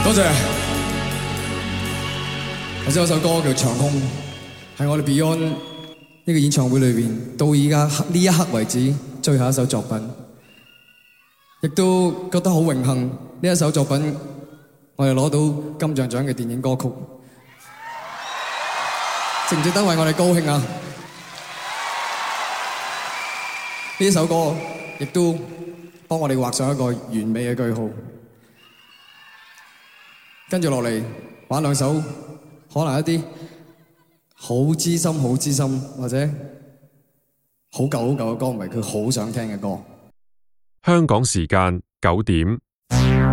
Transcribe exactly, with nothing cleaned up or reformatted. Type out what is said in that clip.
多謝。頭先有首歌叫《長空》，係我哋 Beyond 呢個演唱會裏邊到而家呢一刻為止最後一首作品，亦都覺得好榮幸呢一首作品我哋攞到金像獎嘅電影歌曲，值唔值得為我哋高興啊？呢首歌亦都幫我哋畫上一個完美嘅句號。跟住落嚟玩兩首可能一啲好資深、好資深或者好舊好舊嘅歌，唔係佢好想聽嘅歌。 香港時間九點。